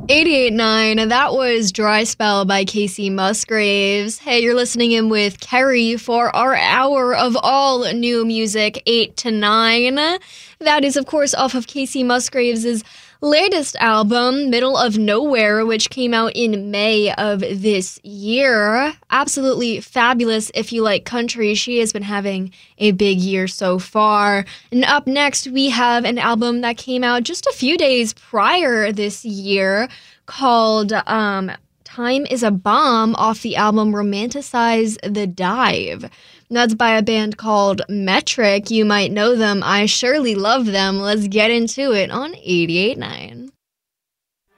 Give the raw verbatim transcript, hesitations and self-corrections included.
eighty-eight point nine, that was Dry Spell by Casey Musgraves. Hey, you're listening in with Kerry for our hour of all new music, eight to nine. That is, of course, off of Casey Musgraves' latest album, Middle of Nowhere, which came out in May of this year. Absolutely fabulous if you like country. She has been having a big year so far. And up next, we have an album that came out just a few days prior this year called um, Time is a Bomb off the album Romanticize the Dive. That's by a band called Metric. You might know them. I surely love them. Let's get into it on eighty-eight point nine.